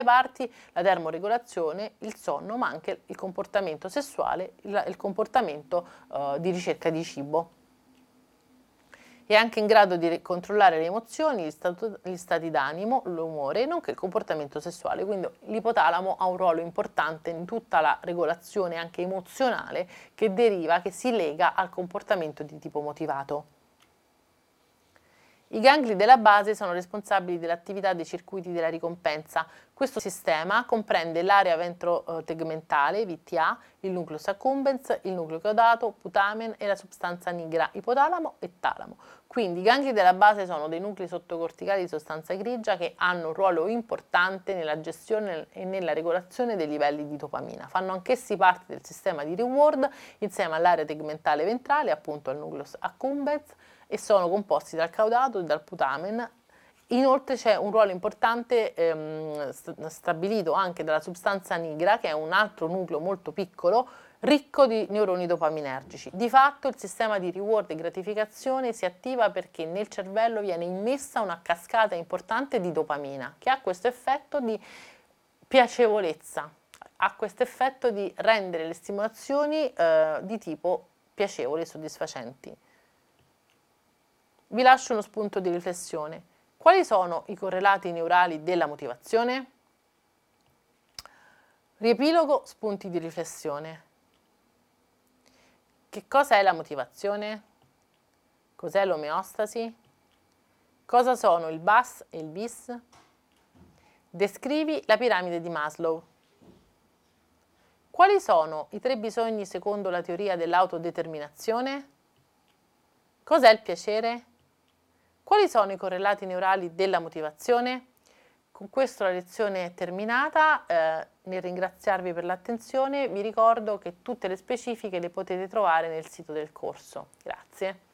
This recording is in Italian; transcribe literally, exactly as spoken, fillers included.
parti, la termoregolazione, il sonno, ma anche il comportamento sessuale, il, il comportamento uh, di ricerca di cibo. È anche in grado di controllare le emozioni, gli, stato, gli stati d'animo, l'umore, nonché il comportamento sessuale. Quindi l'ipotalamo ha un ruolo importante in tutta la regolazione anche emozionale che deriva, che si lega al comportamento di tipo motivato. I gangli della base sono responsabili dell'attività dei circuiti della ricompensa. Questo sistema comprende l'area ventrotegmentale, V T A, il nucleus accumbens, il nucleo caudato, putamen e la sostanza nigra, ipotalamo e talamo. Quindi i gangli della base sono dei nuclei sottocorticali di sostanza grigia che hanno un ruolo importante nella gestione e nella regolazione dei livelli di dopamina. Fanno anch'essi parte del sistema di reward insieme all'area tegmentale ventrale, appunto al nucleus accumbens, e sono composti dal caudato e dal putamen. Inoltre c'è un ruolo importante ehm, stabilito anche dalla sostanza nigra, che è un altro nucleo molto piccolo, ricco di neuroni dopaminergici. Di fatto il sistema di reward e gratificazione si attiva perché nel cervello viene immessa una cascata importante di dopamina, che ha questo effetto di piacevolezza, ha questo effetto di rendere le stimolazioni eh, di tipo piacevoli e soddisfacenti. Vi lascio uno spunto di riflessione. Quali sono i correlati neurali della motivazione? Riepilogo, spunti di riflessione. Che cosa è la motivazione? Cos'è l'omeostasi? Cosa sono il B A S e il B I S? Descrivi la piramide di Maslow. Quali sono i tre bisogni secondo la teoria dell'autodeterminazione? Cos'è il piacere? Quali sono i correlati neurali della motivazione? Con questo la lezione è terminata. Eh, nel ringraziarvi per l'attenzione vi ricordo che tutte le specifiche le potete trovare nel sito del corso. Grazie.